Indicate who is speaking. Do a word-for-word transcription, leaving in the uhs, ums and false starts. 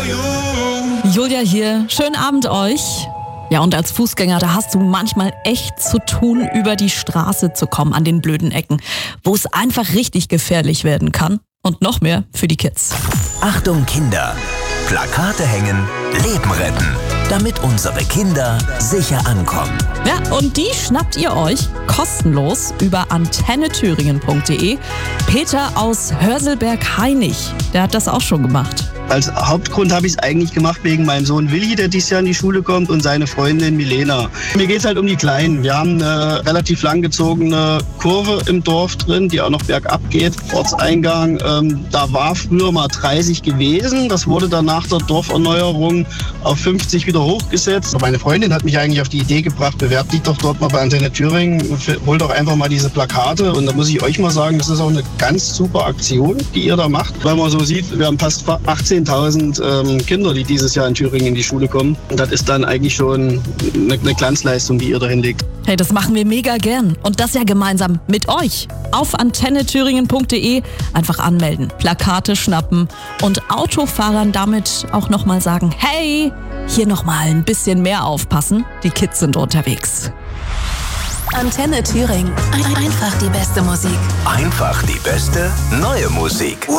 Speaker 1: Julia hier, schönen Abend euch. Ja, und als Fußgänger, da hast du manchmal echt zu tun, über die Straße zu kommen an den blöden Ecken, wo es einfach richtig gefährlich werden kann. Und noch mehr für die Kids.
Speaker 2: Achtung Kinder, Plakate hängen, Leben retten, damit unsere Kinder sicher ankommen.
Speaker 1: Ja, und die schnappt ihr euch kostenlos über antenne thüringen punkt de. Peter aus Hörselberg-Hainich, der hat das auch schon gemacht.
Speaker 3: Als Hauptgrund habe ich es eigentlich gemacht wegen meinem Sohn Willi, der dieses Jahr in die Schule kommt, und seine Freundin Milena. Mir geht es halt um die Kleinen. Wir haben eine relativ langgezogene Kurve im Dorf drin, die auch noch bergab geht. Ortseingang, ähm, da war früher mal dreißig gewesen. Das wurde dann nach der Dorferneuerung auf fünfzig wieder hochgesetzt. Meine Freundin hat mich eigentlich auf die Idee gebracht, bewerbt dich doch dort mal bei Antenne Thüringen, hol doch einfach mal diese Plakate. Und da muss ich euch mal sagen, das ist auch eine ganz super Aktion, die ihr da macht. Weil man so sieht, wir haben fast achtzehntausend ähm, Kinder, die dieses Jahr in Thüringen in die Schule kommen. Und das ist dann eigentlich schon eine, eine Glanzleistung, die ihr da hinlegt.
Speaker 1: Hey, das machen wir mega gern. Und das ja gemeinsam mit euch. Auf antenne thüringen punkt de einfach anmelden, Plakate schnappen und Autofahrern damit auch nochmal sagen, hey, hier nochmal ein bisschen mehr aufpassen, die Kids sind unterwegs.
Speaker 4: Antenne Thüringen. Einfach die beste Musik.
Speaker 2: Einfach die beste neue Musik.